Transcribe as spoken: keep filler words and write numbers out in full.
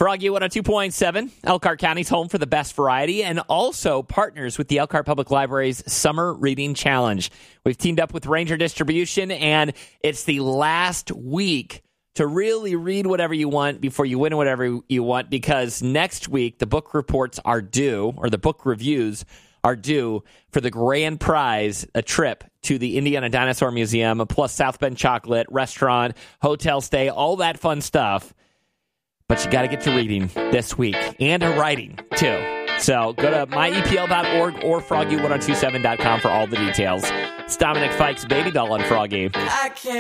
Froggy one oh two point seven, Elkhart County's home for the best variety, and also partners with the Elkhart Public Library's Summer Reading Challenge. We've teamed up with Ranger Distribution, and it's the last week to really read whatever you want before you win whatever you want, because next week the book reports are due, or the book reviews are due for the grand prize, a trip to the Indiana Dinosaur Museum, plus South Bend Chocolate, restaurant, hotel stay, all that fun stuff. But you got to get to reading this week, and to writing, too. So go to my e p l dot org or froggy ten twenty-seven dot com for all the details. It's Dominic Fike's Baby Doll on Froggy. I can't